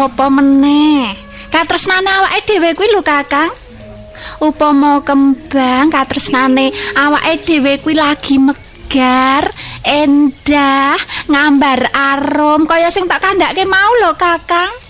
apa meneh? Katresnane awake dhewe kuwi lho, Kakang. Upama kembang katresnane awake dhewe kuwi lagi megar, endah, ngambar arum kaya sing tak kandhake mau lho, Kakang.